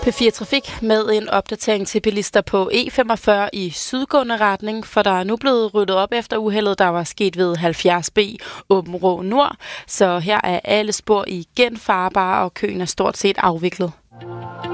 P4 Trafik med en opdatering til bilister på E45 i sydgående retning, for der er nu blevet ryddet op efter uheldet, der var sket ved 70B Åbenrå Nord. Så her er alle spor igen farbare, og køen er stort set afviklet.